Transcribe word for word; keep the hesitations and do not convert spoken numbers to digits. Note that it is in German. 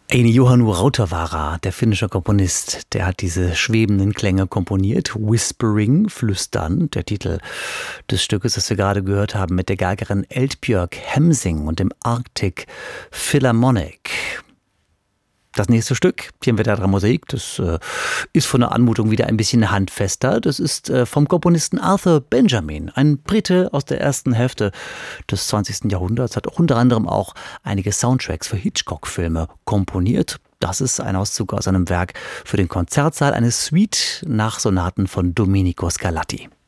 Eini Juhanu Rautavaara, der finnische Komponist, der hat diese schwebenden Klänge komponiert. Whispering, Flüstern, der Titel des Stückes, das wir gerade gehört haben, mit der Geigerin Eldbjörg Hemsing und dem Arctic Philharmonic. Das nächste Stück, hier im Wetter Mosaik, das äh, ist von der Anmutung wieder ein bisschen handfester. Das ist äh, vom Komponisten Arthur Benjamin, ein Brite aus der ersten Hälfte des zwanzigsten Jahrhunderts, hat auch unter anderem auch einige Soundtracks für Hitchcock-Filme komponiert. Das ist ein Auszug aus einem Werk für den Konzertsaal, eine Suite nach Sonaten von Domenico Scarlatti.